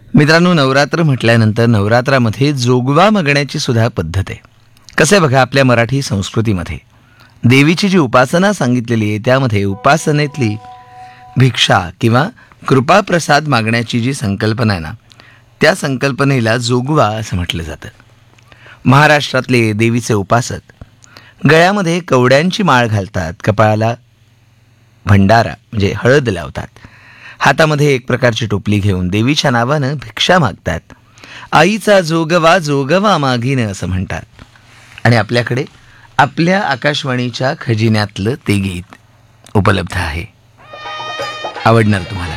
मित्रांनो, नवरात्र म्हटल्यानंतर नवरात्रामध्ये जोगवा मागण्याची सुद्धा पद्धत आहे. कसं आहे बघा, आपल्या मराठी संस्कृतीमध्ये देवीची जी उपासना सांगितलेली आहे त्यामध्ये उपासनेतली भिक्षा किंवा कृपाप्रसाद मागण्याची जी संकल्पना आहे ना, त्या संकल्पनेला जोगवा असं म्हटलं जातं. महाराष्ट्रातले देवीचे उपासक गळ्यामध्ये कवड्यांची माळ घालतात, कपाळाला भंडारा म्हणजे हळद लावतात, हातामध्ये एक प्रकारची टोपली घेऊन देवीच्या नावानं भिक्षा मागतात. आईचा जोगवा जोगवा मागीन असं म्हणतात. आणि आपल्याकडे आपल्या आकाशवाणीच्या खजिन्यातलं ते गीत उपलब्ध आहे. आवडणार तुम्हाला.